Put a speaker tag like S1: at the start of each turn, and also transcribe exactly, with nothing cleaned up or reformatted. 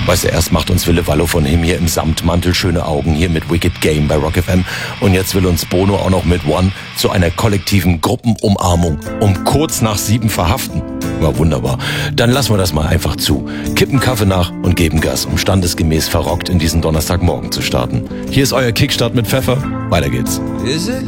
S1: Weißt du, erst macht uns Wille Wallo von ihm hier im Samtmantel schöne Augen hier mit Wicked Game bei Rock F M und jetzt will uns Bono auch noch mit One zu einer kollektiven Gruppenumarmung um kurz nach sieben verhaften. War wunderbar. Dann lassen wir das mal einfach zu. Kippen Kaffee nach und geben Gas, um standesgemäß verrockt in diesen Donnerstagmorgen zu starten. Hier ist euer Kickstart mit Pfeffer. Weiter geht's.
S2: Is it